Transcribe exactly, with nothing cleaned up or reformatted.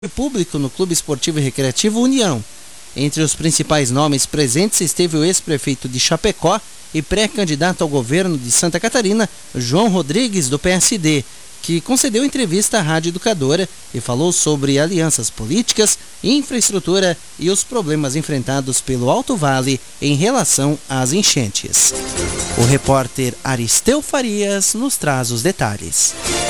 público no Clube Esportivo e Recreativo União. Entre os principais nomes presentes esteve o ex-prefeito de Chapecó e pré-candidato ao governo de Santa Catarina, João Rodrigues, do P S D, que concedeu entrevista à Rádio Educadora e falou sobre alianças políticas, infraestrutura e os problemas enfrentados pelo Alto Vale em relação às enchentes. O repórter Aristeu Farias nos traz os detalhes.